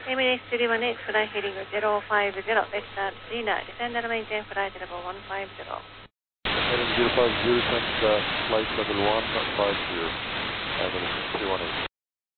Emirates 318, flight heading 050, Vector Gina, descend and maintain flight level 150. Heading 050, send flight level 150, Emirates 318.